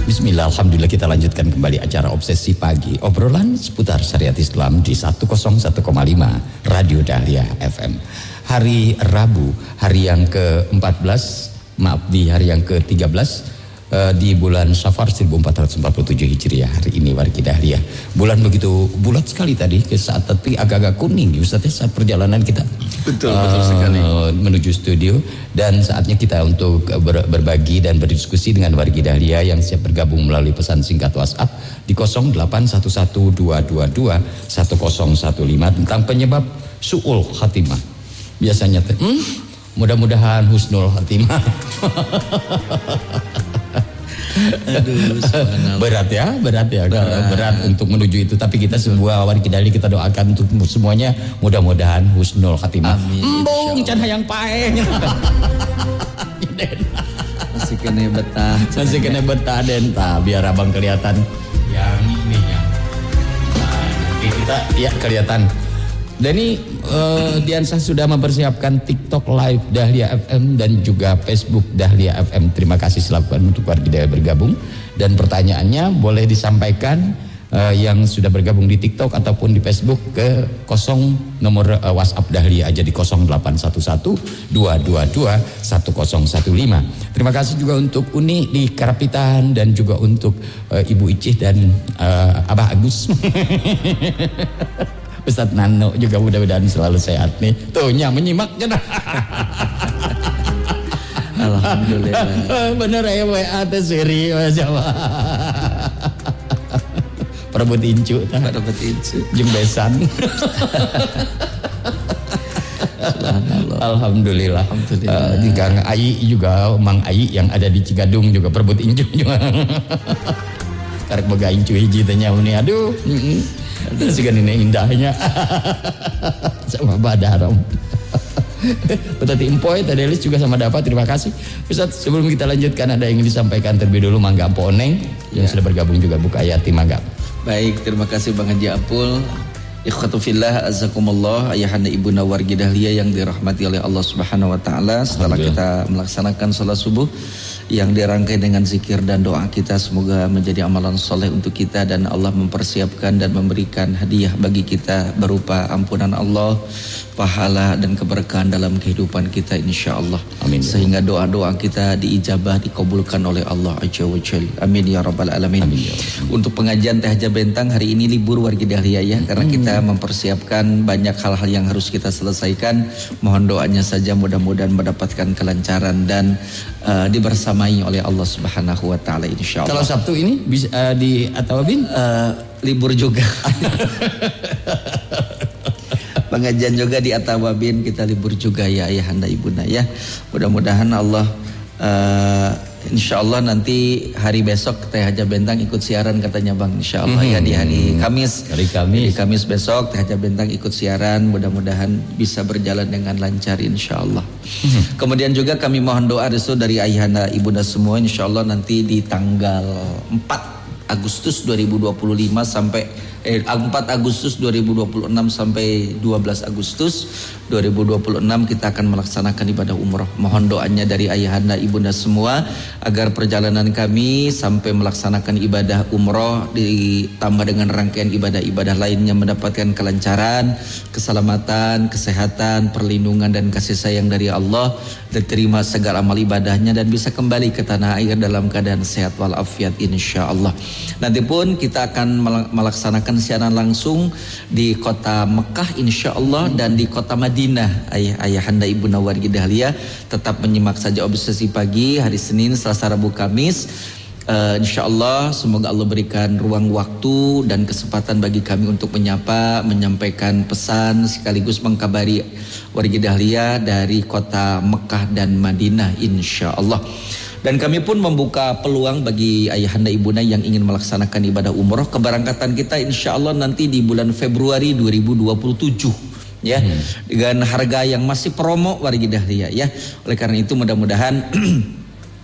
Bismillah, alhamdulillah kita lanjutkan kembali acara Obsesi Pagi. Obrolan seputar syariat Islam di 101,5 Radio Dahlia FM. Hari Rabu, hari yang ke-14, di hari yang ke-13 di bulan Safar 1447 Hijriah hari ini wargi Dahlia. Bulan begitu bulat sekali tadi ke saat tapi agak-agak kuning Ustaz saat perjalanan kita. Betul sekali menuju studio dan saatnya kita untuk berbagi dan berdiskusi dengan wargi Dahlia yang siap bergabung melalui pesan singkat WhatsApp di 081122210015 tentang penyebab su'ul khatimah. Biasanya mudah-mudahan husnul khatimah. Aduh, berat untuk menuju itu, tapi kita semua warga Dahlia kita doakan untuk semuanya mudah-mudahan husnul khatimah. Amin. Embung can hayang pae. Masih kena betah denta biar abang kelihatan yang ini ya. Nah, kita ya kelihatan. Dan ini Diansah sudah mempersiapkan TikTok Live Dahlia FM dan juga Facebook Dahlia FM. Terima kasih selaku untuk warga Dahlia bergabung. Dan pertanyaannya boleh disampaikan yang sudah bergabung di TikTok ataupun di Facebook ke nomor WhatsApp Dahlia aja di 081122210015. Terima kasih juga untuk Uni di Karapitan dan juga untuk Ibu Icih dan Abah Agus. Ustadz Nano juga mudah-mudahan selalu sehat nih. Tuhnya menyimaknya dah. Alhamdulillah. Bener ya WA teh seri Jawa. Perebut incu tah. Perebut incu. Jeung besan. Alhamdulillah. Di Kang Ai juga Mang Ai yang ada di Cigadung juga perebut incu juga. Karek boga incu hiji teh nyauni aduh. Segan ini indahnya sama Badarom. Petati Empoy tadi Elis juga sama dapat. Terima kasih Ustaz. Sebelum kita lanjutkan ada yang ingin disampaikan terlebih dulu Mangga Ampo Oneng yang sudah bergabung juga Bu Kayati Mangga. Baik, terima kasih Bang Haji Apul. Ikhwatu fillah azakumullah, ayahanda ibunda wargi Dahlia yang dirahmati oleh Allah Subhanahu wa taala. Setelah kita melaksanakan salat subuh yang dirangkai dengan zikir dan doa kita, semoga menjadi amalan soleh untuk kita dan Allah mempersiapkan dan memberikan hadiah bagi kita berupa ampunan Allah, pahala dan keberkahan dalam kehidupan kita insyaallah. Amin. Sehingga doa-doa kita diijabah, dikabulkan oleh Allah Azza wa Jalla. Amin ya rabbal alamin. Amin, ya. Untuk pengajian Teh Haja Bentang hari ini libur wargi Dahlia ya, karena kita mempersiapkan banyak hal-hal yang harus kita selesaikan. Mohon doanya saja mudah-mudahan mendapatkan kelancaran dan dibersamai oleh Allah Subhanahu wa taala insyaallah. Kalau Sabtu ini bisa di Atawabin libur juga. Pengajian juga di Atawabin kita libur juga ya ayahanda ibunda ya. Mudah-mudahan Allah insyaallah nanti hari besok Teh Haja Bentang ikut siaran katanya Bang insyaallah ya di hari Kamis. Hari Kamis besok Teh Haja Bentang ikut siaran, mudah-mudahan bisa berjalan dengan lancar insyaallah. Kemudian juga kami mohon doa restu dari ayahanda ibunda semua insyaallah nanti di tanggal 4 Agustus 2025 sampai 4 Agustus 2026 sampai 12 Agustus 2026 kita akan melaksanakan ibadah umroh. Mohon doanya dari ayahanda ibunda semua agar perjalanan kami sampai melaksanakan ibadah umroh ditambah dengan rangkaian ibadah-ibadah lainnya mendapatkan kelancaran, keselamatan, kesehatan, perlindungan dan kasih sayang dari Allah, diterima segala amal ibadahnya dan bisa kembali ke tanah air dalam keadaan sehat walafiat insyaallah. Nanti pun kita akan melaksanakan siaran langsung di kota Mekah insyaallah dan di kota Madinah. Ayahanda ibunda wargi Dahlia tetap menyimak saja Obsesi Pagi hari Senin, Selasa, Rabu, Kamis. Insyaallah semoga Allah berikan ruang waktu dan kesempatan bagi kami untuk menyapa, menyampaikan pesan sekaligus mengkabari wargi Dahlia dari kota Mekah dan Madinah insyaallah. Dan kami pun membuka peluang bagi ayahanda ibunda yang ingin melaksanakan ibadah umroh. Keberangkatan kita insya Allah nanti di bulan Februari 2027 ya, dengan harga yang masih promo wargi Dahlia ya. Oleh karena itu mudah-mudahan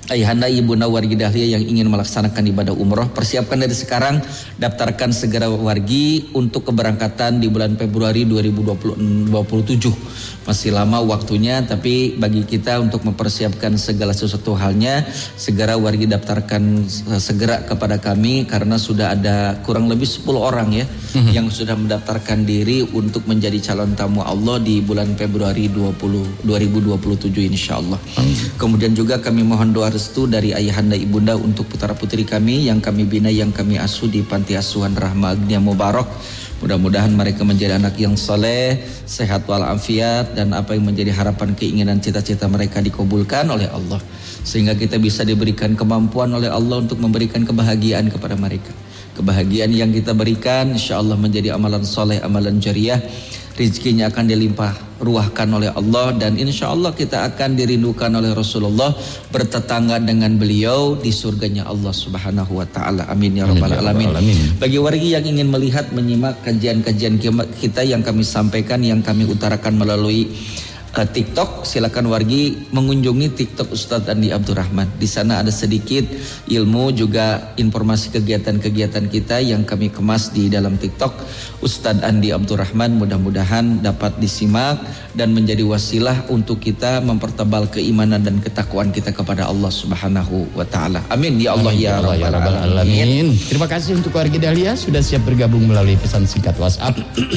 Ayahanda ibunda wargi dahlia yang ingin melaksanakan ibadah umroh, persiapkan dari sekarang, daftarkan segera wargi untuk keberangkatan di bulan Februari 2027. Masih lama waktunya, tapi bagi kita untuk mempersiapkan segala sesuatu halnya, segera wargi daftarkan segera kepada kami, karena sudah ada kurang lebih 10 orang ya yang sudah mendaftarkan diri untuk menjadi calon tamu Allah di bulan Februari 2027 insyaallah. Kemudian juga kami mohon doa restu dari ayahanda ibunda untuk putra putri kami yang kami bina, yang kami asuh di Panti Asuhan Rahma Agnia Mubarak. Mudah-mudahan mereka menjadi anak yang soleh, sehat walafiat, dan apa yang menjadi harapan, keinginan, cita-cita mereka dikabulkan oleh Allah, sehingga kita bisa diberikan kemampuan oleh Allah untuk memberikan kebahagiaan kepada mereka. Kebahagiaan yang kita berikan insya Allah menjadi amalan soleh, amalan jariah. Rizkinya akan dilimpah ruahkan oleh Allah, dan insya Allah kita akan dirindukan oleh Rasulullah, bertetangga dengan beliau di surganya Allah Subhanahu wa ta'ala. Amin ya rabbal alamin. Bagi wargi yang ingin melihat, menyimak kajian-kajian kita yang kami sampaikan, yang kami utarakan melalui TikTok, silakan wargi mengunjungi TikTok Ustadz Andi Abdurrahman. Di sana ada sedikit ilmu, juga informasi kegiatan-kegiatan kita yang kami kemas di dalam TikTok Ustadz Andi Abdurrahman. Mudah-mudahan dapat disimak dan menjadi wasilah untuk kita mempertebal keimanan dan ketakwaan kita kepada Allah Subhanahu wa ta'ala. Amin ya Allah. Amin, ya rabbal alamin. Terima kasih untuk wargi dahlia sudah siap bergabung melalui pesan singkat WhatsApp di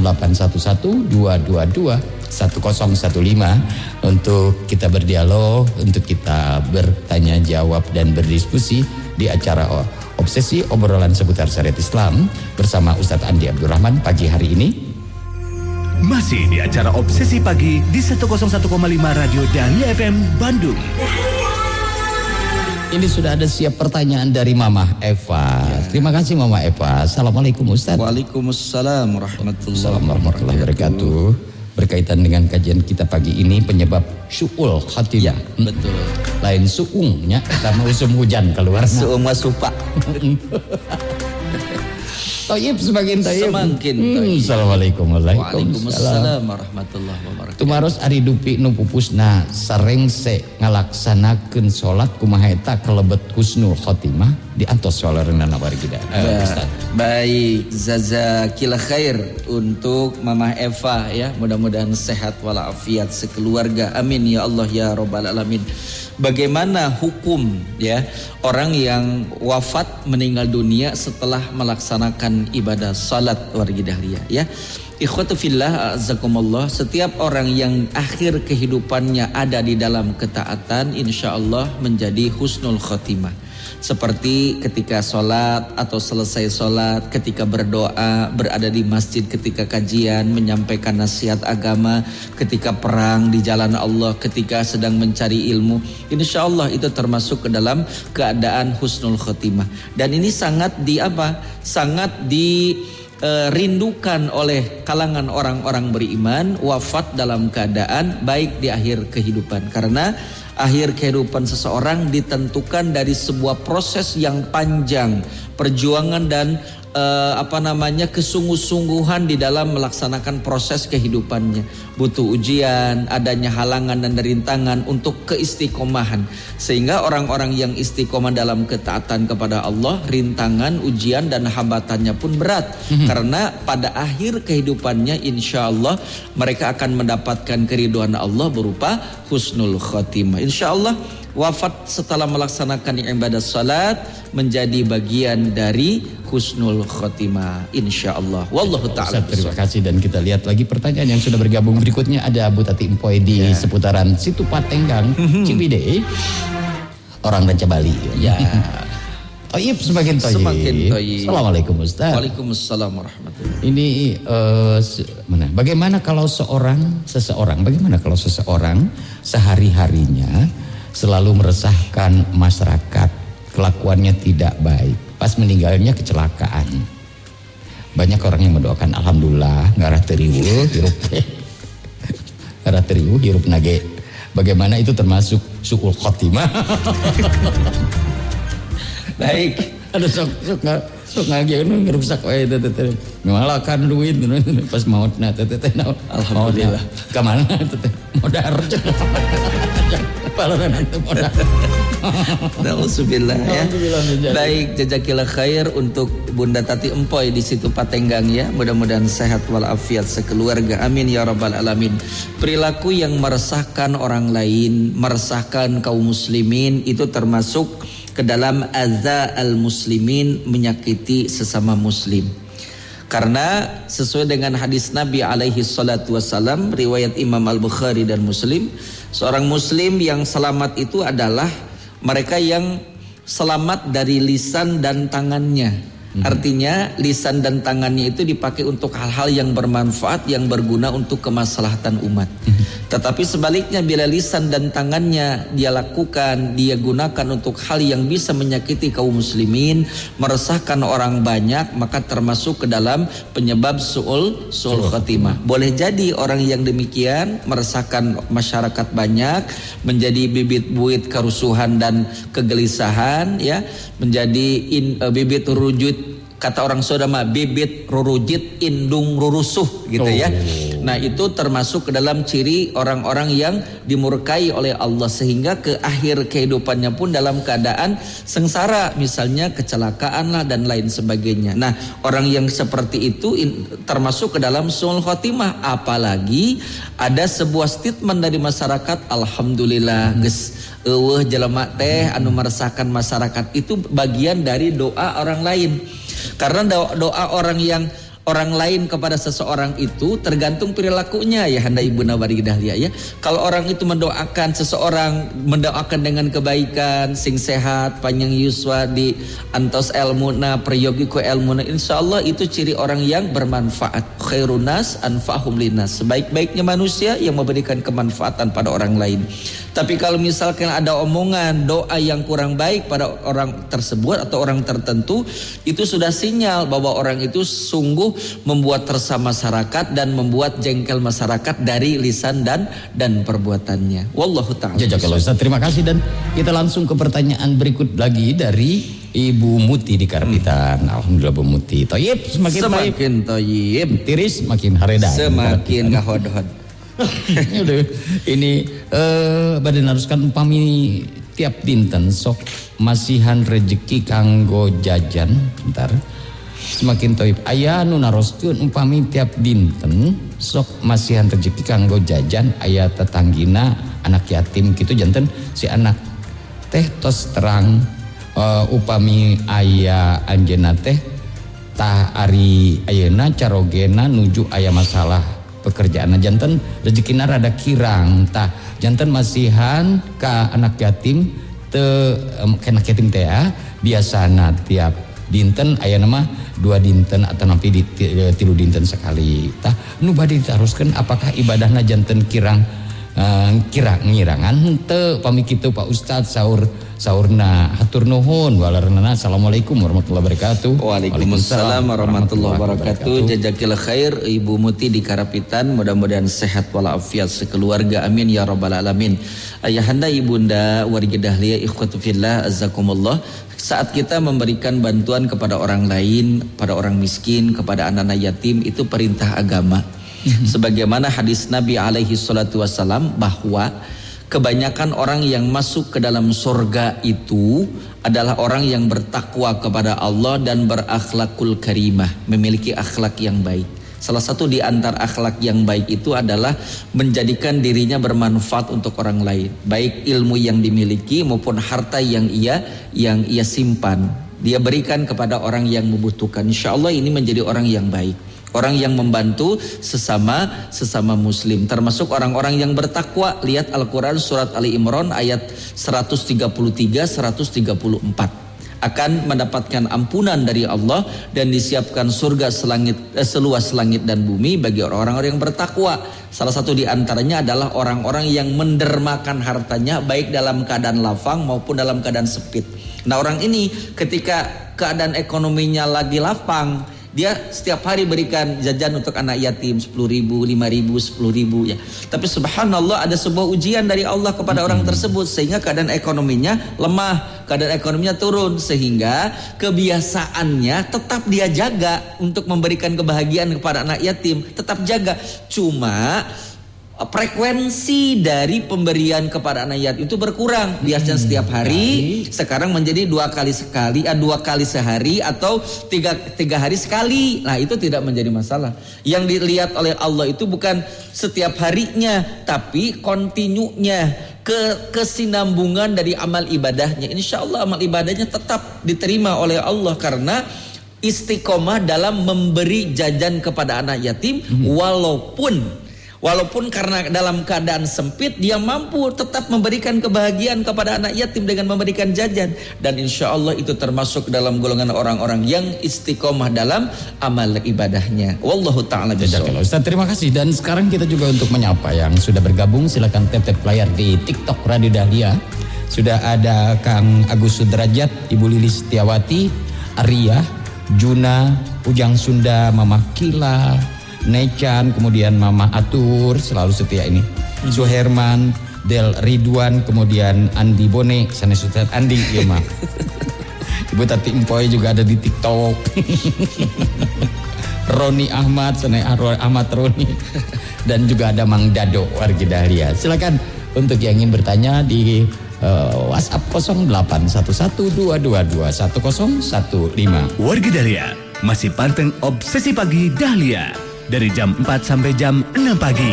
0811-222-1015 untuk kita berdialog, untuk kita bertanya jawab dan berdiskusi di acara Obsesi Obrolan Seputar Syariat Islam bersama Ustadz Andi Abdurrahman pagi hari ini. Masih di acara Obsesi Pagi di 101,5 Radio Dahlia FM Bandung. Ini sudah ada siap pertanyaan dari Mama Eva. Terima kasih Mama Eva. Assalamualaikum Ustadz. Waalaikumsalam warahmatullahi wabarakatuh. Berkaitan dengan kajian kita pagi ini, penyebab su'ul khatimah. Ya, betul. Lain su'ungnya, sama usum hujan keluar. Su'ung wasupa. Toyib sebagian toyib. Semakin toyib. Assalamualaikum. Waalaikumsalam warahmatullahi wabarakatuh. Tumaros ari dupi nu pupusna sarengse ngalaksanakeun salat kumaha eta kelebet husnul khotimah diantos salarana wargi dahlia. Baik, jazakillah khair untuk Mama Eva ya. Mudah-mudahan sehat walafiat sekeluarga. Amin ya Allah ya rabbal alamin. Bagaimana hukum ya orang yang wafat meninggal dunia setelah melaksanakan ibadah salat wargi dahlia ya. Ikhwatu fillah azakumullah, setiap orang yang akhir kehidupannya ada di dalam ketaatan insyaallah menjadi husnul khotimah. Seperti ketika sholat atau selesai sholat, ketika berdoa, berada di masjid ketika kajian, menyampaikan nasihat agama, ketika perang di jalan Allah, ketika sedang mencari ilmu, insya Allah itu termasuk ke dalam keadaan husnul khotimah. Dan ini sangat rindukan oleh kalangan orang-orang beriman, wafat dalam keadaan baik di akhir kehidupan. Karena akhir kehidupan seseorang ditentukan dari sebuah proses yang panjang, perjuangan dan kesungguh-sungguhan di dalam melaksanakan proses kehidupannya. Butuh ujian, adanya halangan dan rintangan untuk keistiqomahan. Sehingga orang-orang yang istiqomah dalam ketaatan kepada Allah, rintangan, ujian dan hambatannya pun berat. Karena pada akhir kehidupannya insya Allah mereka akan mendapatkan keridhaan Allah berupa husnul khotimah. Insya Allah wafat setelah melaksanakan ibadah salat menjadi bagian dari husnul khotimah insyaallah. Wallahu ta'ala. Terima kasih, dan kita lihat lagi pertanyaan yang sudah bergabung berikutnya. Ada Abu Tati Empoy di seputaran Situ Patenggang, Cibide, orang Ranca Bali. Ya. Toyib semakin toyib. Assalamualaikum Ustaz. Waalaikumsalam warahmatullahi. Ini bagaimana kalau seseorang sehari-harinya selalu meresahkan masyarakat, kelakuannya tidak baik, pas meninggalnya kecelakaan. Banyak orang yang mendoakan alhamdulillah ngarah teriwu hirup nage. Bagaimana itu termasuk su'ul khotimah? Baik. Ada sok ngage ngerusak wae teh ngalakan duit pas mautna teh alhamdulillah. Ka mana teh modar. Balaran teu modal. Alhamdulillah ya. Baik, jazakillah khair untuk Bunda Tati Empoy di situ Patenggang ya. Mudah-mudahan sehat walafiat sekeluarga. Amin ya rabbal alamin. Perilaku yang meresahkan orang lain, meresahkan kaum muslimin itu termasuk ke dalam adza al-muslimin, menyakiti sesama muslim. Karena sesuai dengan hadis Nabi alaihi salatu wassalam, riwayat Imam Al-Bukhari dan Muslim, seorang muslim yang selamat itu adalah mereka yang selamat dari lisan dan tangannya. Artinya lisan dan tangannya itu dipakai untuk hal-hal yang bermanfaat, yang berguna untuk kemaslahatan umat. Tetapi sebaliknya bila lisan dan tangannya dia lakukan, dia gunakan untuk hal yang bisa menyakiti kaum muslimin, meresahkan orang banyak, maka termasuk ke dalam penyebab su'ul khatimah. Boleh jadi orang yang demikian meresahkan masyarakat banyak, menjadi bibit buit kerusuhan dan kegelisahan ya, menjadi bibit rujut, kata orang Sunda mah bibit rurujit indung rurusuh gitu ya. Nah itu termasuk ke dalam ciri orang-orang yang dimurkai oleh Allah, sehingga ke akhir kehidupannya pun dalam keadaan sengsara, misalnya kecelakaan lah dan lain sebagainya. Nah orang yang seperti itu termasuk ke dalam su'ul khotimah. Apalagi ada sebuah statement dari masyarakat, alhamdulillah geus eueuh jelema teh anu meresahkan masyarakat, itu bagian dari doa orang lain. Karena doa orang lain kepada seseorang itu tergantung perilakunya ya handa ibu nawari dahlia ya. Kalau orang itu mendoakan seseorang, mendoakan dengan kebaikan, sing sehat, panjang yuswa, di antos ilmuna, peryogi ku ilmuna, insyaallah itu ciri orang yang bermanfaat. Khairunas anfa'hum linnas, sebaik-baiknya manusia yang memberikan kemanfaatan pada orang lain. Tapi kalau misalkan ada omongan doa yang kurang baik pada orang tersebut atau orang tertentu, itu sudah sinyal bahwa orang itu sungguh membuat resah masyarakat dan membuat jengkel masyarakat dari lisan dan perbuatannya. Wallahu ta'ala. Jazakallah Ustaz, terima kasih. Dan kita langsung ke pertanyaan berikut lagi dari Ibu Muti di Karpitan. Alhamdulillah Bu Muti. Toyib, semakin toyib. Tiris makin hareda. Semakin gahodhod. Ini badan haruskan upami tiap dinten sok masihan rezeki kanggo jajan. Bentar. Semakin toib aya nu naroskeun upami tiap dinten sok masihan rezeki kanggo jajan, aya tetanggina anak yatim kitu janten si anak teh tos terang upami aya anjeunna teh tah ari ayeuna carogena nuju aya masalah pekerjaan janten rezekina rada kirang, tah janten masihan ka anak yatim teu anak yatim teh biasana tiap dinten aya nama 2 dinten atau nampi 3 dinten sekali. Tah nu bade ditaroskeun apakah ibadahna janten kirang ngirangan henteu pami kitu Pak Ustadz saurna hatur nuhun walarana. Assalamualaikum warahmatullahi wabarakatuh. Waalaikumsalam warahmatullahi wabarakatuh. Jazakillah khair Ibu Muti di Karapitan, mudah-mudahan sehat walafiat sekeluarga, amin ya rabbal alamin. Ayahanda ibunda warga dahlia ikhwatu fillah azzakumullah, saat kita memberikan bantuan kepada orang lain, pada orang miskin, kepada anak-anak yatim, itu perintah agama. Sebagaimana hadis Nabi alaihi salatu wassalam bahwa kebanyakan orang yang masuk ke dalam surga itu adalah orang yang bertakwa kepada Allah dan berakhlakul karimah, memiliki akhlak yang baik. Salah satu di antara akhlak yang baik itu adalah menjadikan dirinya bermanfaat untuk orang lain, baik ilmu yang dimiliki maupun harta yang ia simpan, dia berikan kepada orang yang membutuhkan. Insyaallah ini menjadi orang yang baik, orang yang membantu sesama muslim, termasuk orang-orang yang bertakwa. Lihat Al-Quran surat Ali Imran ayat 133-134, akan mendapatkan ampunan dari Allah dan disiapkan surga seluas langit dan bumi bagi orang-orang yang bertakwa. Salah satu di antaranya adalah orang-orang yang mendermakan hartanya baik dalam keadaan lapang maupun dalam keadaan sempit. Nah orang ini ketika keadaan ekonominya lagi lapang, dia setiap hari berikan jajan untuk anak yatim 10.000, 5.000, 10.000 ya. Tapi subhanallah ada sebuah ujian dari Allah kepada orang tersebut sehingga keadaan ekonominya lemah, keadaan ekonominya turun, sehingga kebiasaannya tetap dia jaga untuk memberikan kebahagiaan kepada anak yatim, tetap jaga. Cuma frekuensi dari pemberian kepada anak yatim itu berkurang. Biasanya setiap hari, sekarang menjadi 2 kali sehari atau 3 hari sekali. Nah, itu tidak menjadi masalah. Yang dilihat oleh Allah itu bukan setiap harinya, tapi kontinunya, kesinambungan dari amal ibadahnya. Insya Allah amal ibadahnya tetap diterima oleh Allah karena istiqomah dalam memberi jajan kepada anak yatim, walaupun karena dalam keadaan sempit dia mampu tetap memberikan kebahagiaan kepada anak yatim dengan memberikan jajan. Dan insya Allah itu termasuk dalam golongan orang-orang yang istiqomah dalam amal ibadahnya. Wallahu ta'ala bishawab. Ustaz, terima kasih. Dan sekarang kita juga untuk menyapa yang sudah bergabung, silakan tap layar di TikTok Radio Dahlia. Sudah ada Kang Agus Sudrajat, Ibu Lilis Setiawati, Arya, Juna, Ujang Sunda, Mama Kila, Nechan, kemudian Mama Atur, selalu setia ini. Suherman, Del Ridwan, kemudian Andi Bone, sanes Ustaz Andi, ya Ma. Ibu Tati Empoy juga ada di TikTok. Roni Ahmad, sanes Ahmad Roni. Dan juga ada Mang Dado, warga Dahlia. Silakan untuk yang ingin bertanya di WhatsApp 081122211015. Warga Dahlia masih panteng Obsesi Pagi Dahlia dari jam 4 sampai jam 6 pagi.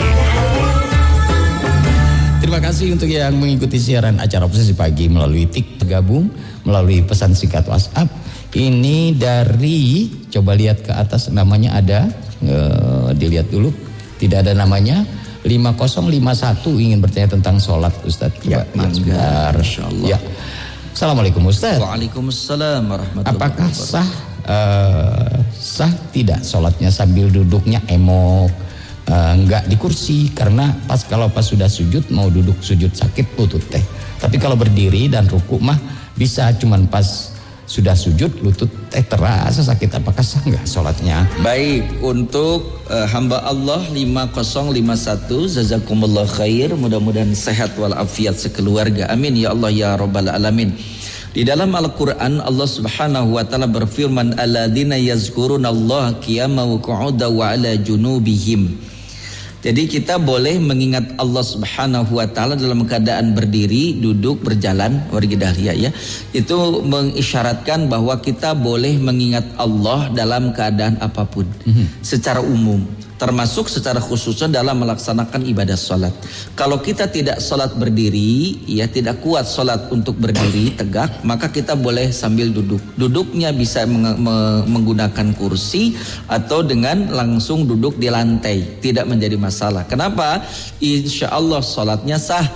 Terima kasih untuk yang mengikuti siaran acara Obsesi Pagi melalui TikTok, gabung melalui pesan singkat WhatsApp. Ini dari, coba lihat ke atas namanya ada, dilihat dulu, tidak ada namanya. 5051 ingin bertanya tentang sholat, Ustadz. Ya, sebentar. Insyaallah. Ya. Assalamualaikum Ustadz. Waalaikumsalam warahmatullahi Apakah wabarakatuh. sah tidak sholatnya sambil duduknya emok, nggak di kursi, karena kalau pas sudah sujud mau duduk sujud sakit lutut teh. Tapi kalau berdiri dan ruku mah bisa, cuman pas sudah sujud lutut terasa sakit. Apakah sah nggak sholatnya? Baik, untuk hamba Allah 5051, jazakumullah khair, mudah-mudahan sehat walafiat sekeluarga, amin ya Allah ya rabbal alamin. Di dalam Al-Quran Allah subhanahu wa ta'ala berfirman, alladzina yazkurunallaha qiyaman wa qu'udan wa ala junubihim. Jadi kita boleh mengingat Allah subhanahu wa ta'ala dalam keadaan berdiri, duduk, berjalan, warga Dahlia ya. Itu mengisyaratkan bahwa kita boleh mengingat Allah dalam keadaan apapun, secara umum, termasuk secara khususnya dalam melaksanakan ibadah sholat. Kalau kita tidak sholat berdiri, ya tidak kuat sholat untuk berdiri tegak, maka kita boleh sambil duduk. Duduknya bisa menggunakan kursi atau dengan langsung duduk di lantai, tidak menjadi masalah. Kenapa? Insya Allah sholatnya sah.